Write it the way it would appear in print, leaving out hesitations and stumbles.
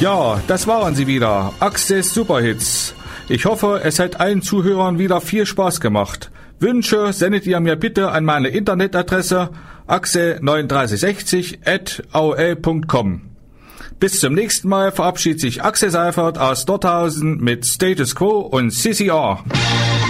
Ja, das waren sie wieder. Access Superhits. Ich hoffe, es hat allen Zuhörern wieder viel Spaß gemacht. Wünsche sendet ihr mir bitte an meine Internetadresse axe3960@aol.com. Bis zum nächsten Mal verabschiedet sich Axel Seifert aus Dorthausen mit Status Quo und CCR.